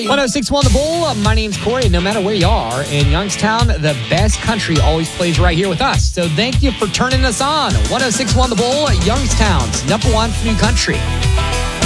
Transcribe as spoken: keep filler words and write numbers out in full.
one oh six point one The Bull. My name's Corey. No matter where you are in Youngstown, the best country always plays right here with us. So thank you for turning us on. one oh six point one The Bull, Youngstown's number one for new country.